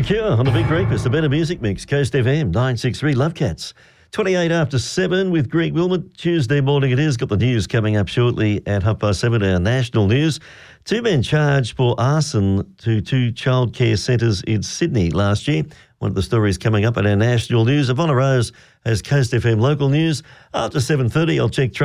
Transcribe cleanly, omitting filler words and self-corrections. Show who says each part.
Speaker 1: Cure on the Big Breakfast, a better music mix. Coast FM 963 Love Cats. 28 after 7 with Greg Wilmot. Tuesday morning it is. Got the news coming up shortly at 7:30, our national news. 2 men charged for arson to 2 childcare centres in Sydney last year. One of the stories coming up at our national news. Ivonna Rose has Coast FM local news. After 7:30, I'll check